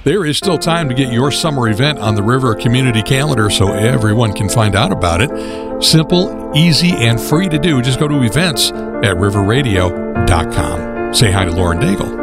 There is still time to get your summer event on the River Community Calendar so everyone can find out about it. Simple, easy, and free to do. Just go to events at riverradio.com. Say hi to Lauren Daigle.